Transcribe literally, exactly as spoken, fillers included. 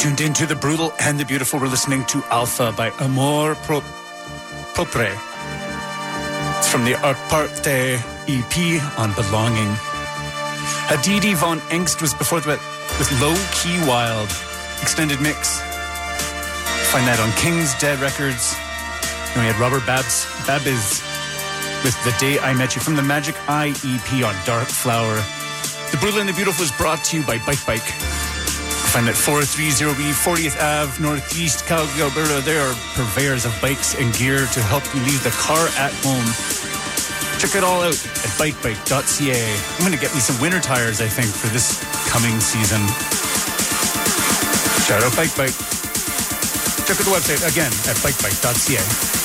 tuned into The Brutal and the Beautiful. We're listening to Alpha by Amor Pro- Propre. It's from the Aparte E P on Belonging. Aditi von Engst was before that with Low Key Wild, extended mix. Find that on King's Dead Records. And we had Robert Babs, Babiz with The Day I Met You from the Magic Eye E P on Dark Flower. The Brutal and the Beautiful is brought to you by Bike Bike. Find it four thirty B fortieth Avenue, Northeast Calgary, Alberta. They are purveyors of bikes and gear to help you leave the car at home. Check it all out at bike bike dot c a. I'm going to get me some winter tires, I think, for this coming season. Shout out Bike Bike. Check out the website again at bike bike dot c a.